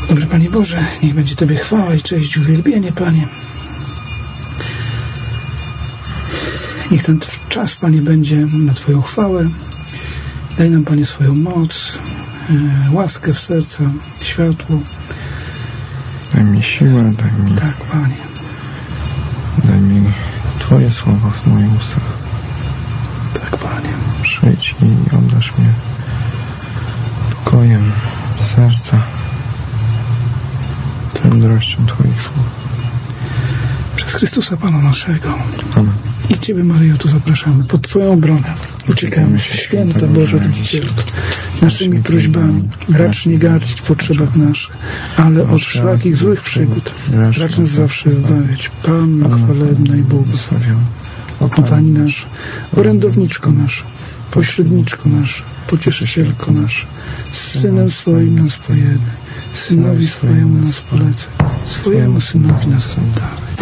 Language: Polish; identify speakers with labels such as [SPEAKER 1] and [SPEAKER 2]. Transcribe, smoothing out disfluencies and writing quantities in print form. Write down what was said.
[SPEAKER 1] Dobry Panie Boże, niech będzie Tobie chwała i cześć, uwielbienie, Panie. Niech ten czas, Panie, będzie na Twoją chwałę. Daj nam, Panie, swoją moc, łaskę w serca, światło.
[SPEAKER 2] Daj mi siłę, daj mi...
[SPEAKER 1] Tak, Panie.
[SPEAKER 2] Daj mi Twoje słowa w moich ustach.
[SPEAKER 1] Tak, Panie.
[SPEAKER 2] Przyjdź i obdarz mnie pokojem serca, mądrością Twoich słów.
[SPEAKER 1] Przez Chrystusa Pana naszego.
[SPEAKER 2] Amen.
[SPEAKER 1] I Ciebie, Maryjo, tu zapraszamy. Pod Twoją obronę uciekamy się, święta Boża Rodzicielko. Naszymi prośbami racz nie gardzić w potrzebach naszych, ale od wszelakich złych przygód racz nas zawsze wybawiać. Panno chwalebna i błogosławiona, o Pani nasza, orędowniczko nasza, pośredniczko nasza, pocieszycielko nasza, z Synem swoim nas pojednaj, Synowi swojemu nas polecaj, swojemu Synowi nas oddawaj.